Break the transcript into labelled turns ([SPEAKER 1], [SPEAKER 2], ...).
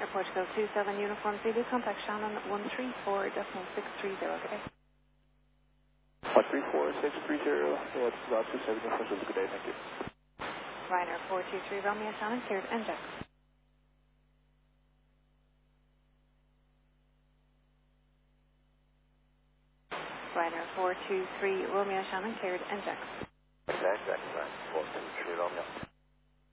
[SPEAKER 1] Portugal 27 Uniform Zulu, contact Shannon 134.630. Good day.
[SPEAKER 2] 134.630, yeah, it's about 27 Uniform Zulu. Good day, thank you.
[SPEAKER 1] Ryanair 423 Romeo Shannon, cleared NJAX. Ryanair 423 Romeo Shannon, cleared NJAX.
[SPEAKER 2] Exact, right. 423 Romeo.